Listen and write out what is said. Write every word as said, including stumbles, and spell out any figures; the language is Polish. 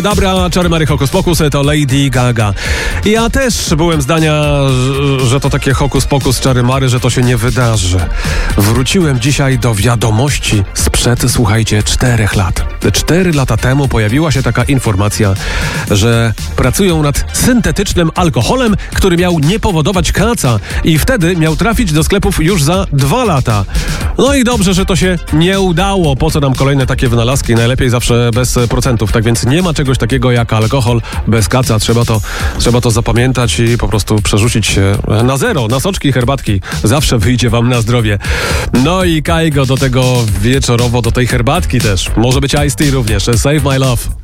Dobra, czary Mary Hokus Pokus to Lady Gaga. Ja też byłem zdania, że to takie Hokus Pokus czary Mary, że to się nie wydarzy. Wróciłem dzisiaj do wiadomości sprzed, słuchajcie, czterech lat. Cztery lata temu pojawiła się taka informacja, że pracują nad syntetycznym alkoholem, który miał nie powodować kaca i wtedy miał trafić do sklepów już za dwa lata. No i dobrze, że to się nie udało. Po co nam kolejne takie wynalazki? Najlepiej zawsze bez procentów. Tak więc nie ma czegoś takiego jak alkohol bez kaca. Trzeba to, trzeba to zapamiętać i po prostu przerzucić się na zero, na soczki i herbatki. Zawsze wyjdzie wam na zdrowie. No i Kaigo do tego wieczorowo, do tej herbatki też. Może być iced tea również. Save my love.